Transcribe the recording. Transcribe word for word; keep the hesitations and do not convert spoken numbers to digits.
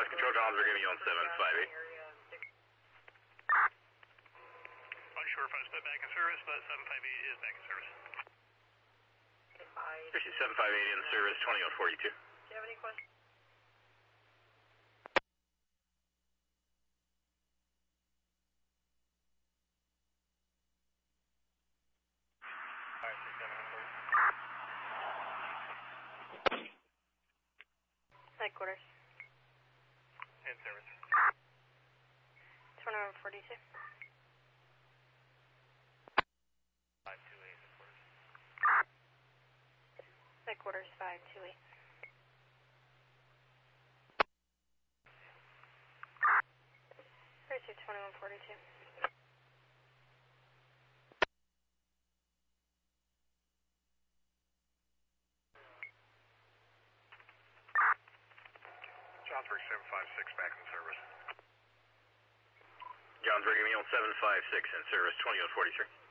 Advise control, Johns are giving you on seven five eight. Unsure if I split back in service, but seven five eight is back in service. This is seven five eight in service, twenty oh forty-two. Do you have any questions? Headquarters. In service. twenty-one forty-two. five two eight, headquarters. Headquarters five two eight. Receive twenty-one forty-two. Johnsburg seven five six back in service. Johns are giving you on seven five six in service, twenty oh forty-three.